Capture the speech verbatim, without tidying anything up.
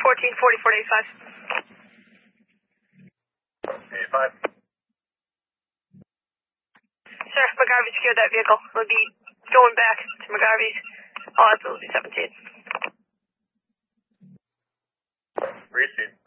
fourteen forty-four eighty-five. eighty-five. Sir, McGarvey secured that vehicle. We'll be going back to McGarvey's. All absolutely seventeen. Receipt.